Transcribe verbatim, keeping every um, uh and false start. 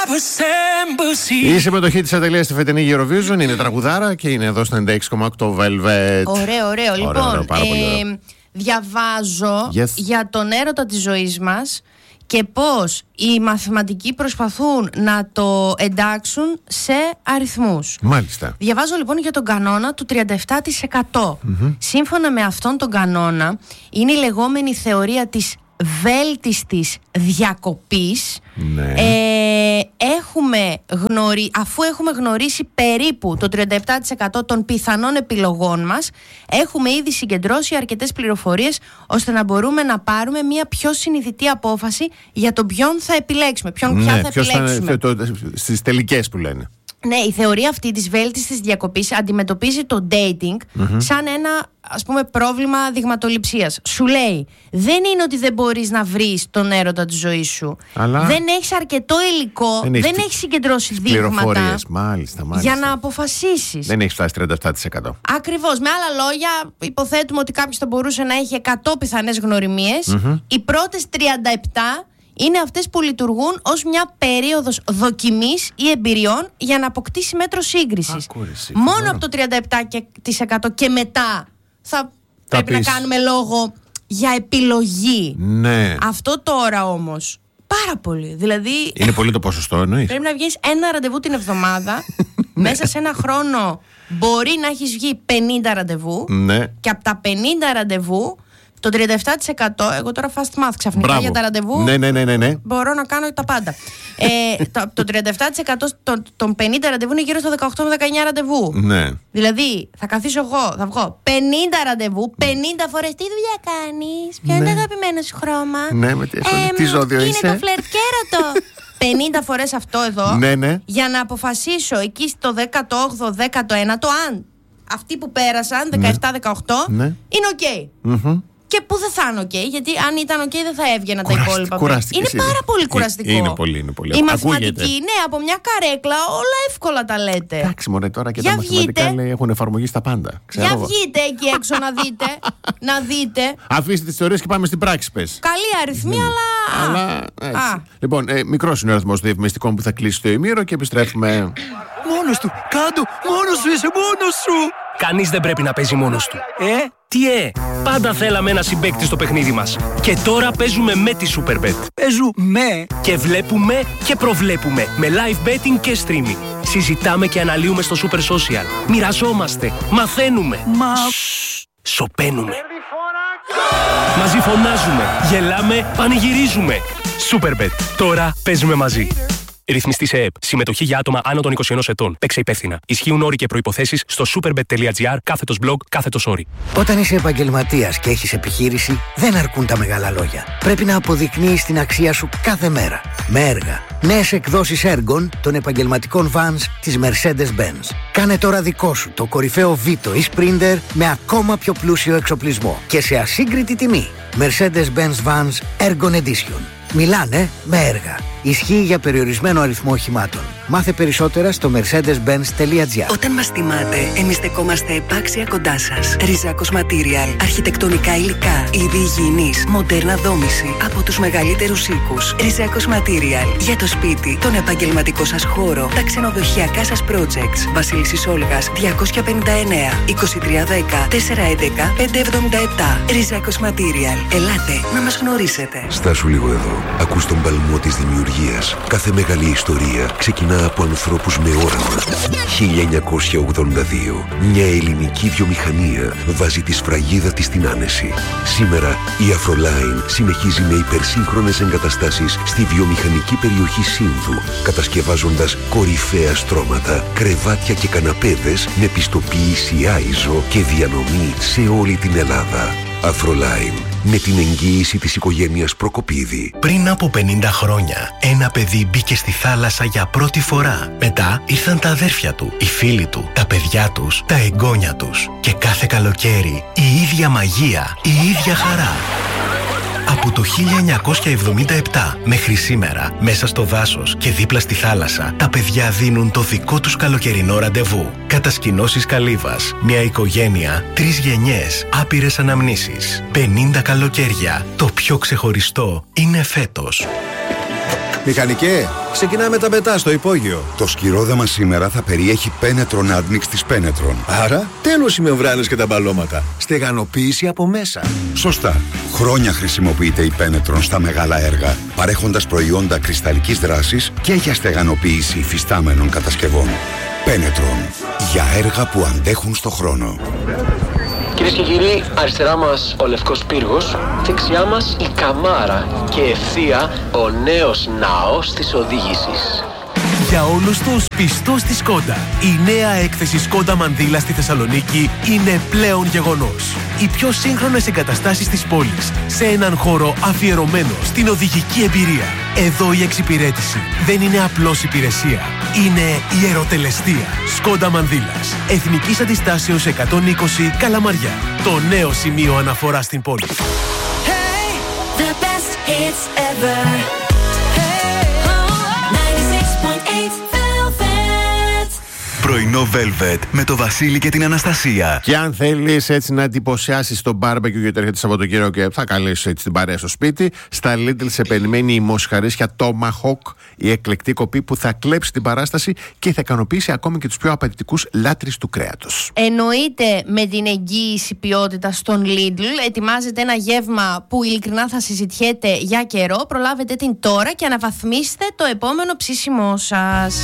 Η συμμετοχή της Αντελίας στη φετινή Eurovision είναι τραγουδάρα και είναι εδώ στο ενενήντα έξι κόμμα οκτώ Velvet. Ωραίο, ωραίο. Λοιπόν, ωραίο, ωραίο, πάρα πολύ ωραίο. Ε, διαβάζω yes. για τον έρωτα της ζωής μας και πώς οι μαθηματικοί προσπαθούν να το εντάξουν σε αριθμούς. Μάλιστα. Διαβάζω λοιπόν για τον κανόνα του τριάντα επτά τοις εκατό. Mm-hmm. Σύμφωνα με αυτόν τον κανόνα, είναι η λεγόμενη θεωρία της βέλτιστης διακοπής. Ναι. ε, έχουμε γνωρί... Αφού έχουμε γνωρίσει περίπου το τριάντα επτά τοις εκατό των πιθανών επιλογών μας, έχουμε ήδη συγκεντρώσει αρκετές πληροφορίες ώστε να μπορούμε να πάρουμε μια πιο συνειδητή απόφαση για τον ποιον θα επιλέξουμε, ποιον ναι, ποια θα επιλέξουμε. Το, το, στις τελικές που λένε. Ναι, η θεωρία αυτή της βέλτιστης διακοπής αντιμετωπίζει το dating mm-hmm. σαν ένα, ας πούμε, πρόβλημα δειγματοληψίας. Σου λέει, δεν είναι ότι δεν μπορείς να βρεις τον έρωτα της ζωής σου. Αλλά δεν έχεις αρκετό υλικό, δεν, δεν έχεις συγκεντρώσει δείγματα μάλιστα, μάλιστα. για να αποφασίσεις. Δεν έχεις φτάσει τριάντα επτά τοις εκατό. Ακριβώς. Με άλλα λόγια, υποθέτουμε ότι κάποιος θα μπορούσε να έχει εκατό πιθανές γνωριμίες. Mm-hmm. Οι πρώτες τριάντα επτά είναι αυτές που λειτουργούν ως μια περίοδος δοκιμής ή εμπειριών για να αποκτήσει μέτρο σύγκρισης. Ακούρεση, μόνο φοβερό. από το τριάντα επτά τοις εκατό και μετά θα Τα πρέπει πεις. να κάνουμε λόγο για επιλογή. Ναι. Αυτό τώρα όμως πάρα πολύ. Δηλαδή είναι πολύ το ποσοστό, εννοείς? Πρέπει να βγεις ένα ραντεβού την εβδομάδα. Μέσα σε ένα χρόνο μπορεί να έχεις βγει πενήντα ραντεβού. Ναι. Και από τα πενήντα ραντεβού το τριάντα επτά τοις εκατό, εγώ τώρα fast math ξαφνικά Μπράβο. για τα ραντεβού. Ναι, ναι, ναι, ναι, ναι. Μπορώ να κάνω τα πάντα. ε, το, το τριάντα επτά τοις εκατό των, των πενήντα ραντεβού είναι γύρω στο δεκαοκτώ με δεκαεννιά ραντεβού. Ναι. Δηλαδή θα καθίσω εγώ, θα βγω πενήντα ραντεβού, πενήντα φορές τι δουλειά κάνεις, ποιο ναι. είναι το αγαπημένο σου χρώμα. Ναι, με τι, ε, τι ζώδιο είναι είσαι. Είναι το φλερτ κέρατο. πενήντα φορές αυτό εδώ. Ναι, ναι. Για να αποφασίσω εκεί στο δέκατο όγδοο δέκατο ένατο αν αυτοί που πέρασαν δεκαεπτά δεκαοκτώ ναι. είναι οκ. Okay. Mm-hmm. Και πού δεν θα είναι οκ, okay, γιατί αν ήταν οκ okay, δεν θα έβγαιναν τα υπόλοιπα. Είναι πάρα πολύ κουραστικό. Είναι πολύ, είναι πολύ. Η μαθηματική, ναι, από μια καρέκλα όλα εύκολα τα λέτε. Εντάξει, μωρέ, τώρα και για τα βγείτε, μαθηματικά λέει, έχουν εφαρμογή στα πάντα. Ξέρω. Για βγείτε εκεί έξω να δείτε. να δείτε. Αφήστε τις θεωρίες και πάμε στην πράξη, πες. Καλή αριθμή, mm. αλλά. Αλλά έτσι. Λοιπόν, ε, μικρός είναι ο αριθμός διαφημιστικών που θα κλείσει το ημίρο και επιστρέφουμε. Μόνος του, κάτω, μόνος σου είσαι, μόνος σου. Κανείς δεν πρέπει να παίζει μόνος του. Ε? Τι ε, πάντα θέλαμε ένα συμπαίκτη στο παιχνίδι μας. Και τώρα παίζουμε με τη Superbet. Παίζουμε. Και βλέπουμε και προβλέπουμε με live betting και streaming. Συζητάμε και αναλύουμε στο Super Social. Μοιραζόμαστε, μαθαίνουμε. Μα... Σωπαίνουμε. Μαζί φωνάζουμε, γελάμε, πανηγυρίζουμε. Superbet. Τώρα παίζουμε μαζί. Ρυθμιστή σε ΕΕΠ. Συμμετοχή για άτομα άνω των είκοσι ενός ετών. Παίξε υπεύθυνα. Ισχύουν όροι και προϋποθέσεις στο superbet.gr κάθετος blog κάθετος όροι. Όταν είσαι επαγγελματίας και έχεις επιχείρηση, δεν αρκούν τα μεγάλα λόγια. Πρέπει να αποδεικνύεις την αξία σου κάθε μέρα. Με έργα. Νέες εκδόσεις έργων των επαγγελματικών vans της Mercedes-Benz. Κάνε τώρα δικό σου το κορυφαίο Vito ή Sprinter με ακόμα πιο πλούσιο εξοπλισμό και σε ασύγκριτη τιμή. Mercedes-Benz Vans Ergon Edition. Μιλάνε με έργα. Ισχύει για περιορισμένο αριθμό οχημάτων. Μάθε περισσότερα στο mercedes benz τελεία gr. Όταν μας τιμάτε, εμείς στεκόμαστε επάξια κοντά σας. Ριζάκος Material, αρχιτεκτονικά υλικά, είδη υγιεινής, μοντέρνα δόμηση από τους μεγαλύτερους οίκους. Ριζάκος Material, για το σπίτι, τον επαγγελματικό σας χώρο, τα ξενοδοχειακά σας projects. Βασίλισσης Όλγας διακόσια πενήντα εννέα, είκοσι τρία δέκα, τετρακόσια έντεκα, πεντακόσια εβδομήντα επτά. Ριζάκος Material, ελάτε να μας γνωρίσετε. Στάσου λίγο εδώ. Ακούς τον παλμό της δημιουργίας. Κάθε μεγάλη ιστορία ξεκινά από ανθρώπους με όραμα. χίλια εννιακόσια ογδόντα δύο. Μια ελληνική βιομηχανία βάζει τη σφραγίδα της στην άνεση. Σήμερα η Afroline συνεχίζει με υπερσύγχρονες εγκαταστάσεις στη βιομηχανική περιοχή Σύνδου, κατασκευάζοντας κορυφαία στρώματα, κρεβάτια και καναπέδες με πιστοποίηση άιζο και διανομή σε όλη την Ελλάδα. Afroline, με την εγγύηση της οικογένειας Προκοπίδη. Πριν από πενήντα χρόνια, ένα παιδί μπήκε στη θάλασσα για πρώτη φορά. Μετά ήρθαν τα αδέρφια του, οι φίλοι του, τα παιδιά τους, τα εγγόνια τους. Και κάθε καλοκαίρι, η ίδια μαγεία, η ίδια χαρά. Από το χίλια εννιακόσια εβδομήντα επτά μέχρι σήμερα, μέσα στο δάσος και δίπλα στη θάλασσα, τα παιδιά δίνουν το δικό τους καλοκαιρινό ραντεβού. Κατασκηνώσεις Καλύβας, μια οικογένεια, τρεις γενιές, άπειρες αναμνήσεις, πενήντα καλοκαίρια. Το πιο ξεχωριστό είναι φέτος. Μηχανικέ, ξεκινάμε τα πετά στο υπόγειο. Το σκυρόδεμα σήμερα θα περιέχει Penetron Admix της Penetron. Άρα, τέλος οι μεμβράνες και τα μπαλώματα. Στεγανοποίηση από μέσα. Σωστά. Χρόνια χρησιμοποιείται η Penetron στα μεγάλα έργα, παρέχοντας προϊόντα κρυσταλλικής δράσης και για στεγανοποίηση υφιστάμενων κατασκευών. Penetron. Για έργα που αντέχουν στο χρόνο. Κυρίες και κύριοι, αριστερά μας ο Λευκός Πύργος, δεξιά μας η Καμάρα και ευθεία ο νέος ναός της οδήγησης. Για όλους τους πιστός στη Σκόντα, η νέα έκθεση Σκόντα Μανδύλα στη Θεσσαλονίκη είναι πλέον γεγονός. Οι πιο σύγχρονες εγκαταστάσεις της πόλης, σε έναν χώρο αφιερωμένο στην οδηγική εμπειρία. Εδώ η εξυπηρέτηση δεν είναι απλώς υπηρεσία, είναι ιεροτελεστία. Σκόντα Μανδύλας, Εθνικής Αντιστάσεως εκατόν είκοσι Καλαμαριά. Το νέο σημείο αναφορά στην πόλη. Hey, the best hits ever. Πρωινό Velvet με το Βασίλη και την Αναστασία. Και αν θέλεις έτσι να εντυπωσιάσεις τον μπάρμπεκιου, γιατί έρχεται Σαββατοκύριακο και θα καλέσεις έτσι την παρέα στο σπίτι, στα Lidl σε περιμένει η μοσχαρίσια Tomahawk, η εκλεκτή κοπή που θα κλέψει την παράσταση και θα ικανοποιήσει ακόμη και τους πιο απαιτητικούς λάτρεις του κρέατος. Εννοείται με την εγγύηση ποιότητας στον Lidl. Ετοιμάζεται ένα γεύμα που ειλικρινά θα συζητιέται για καιρό. Προλάβετε την τώρα και αναβαθμίστε το επόμενο ψήσιμό σας.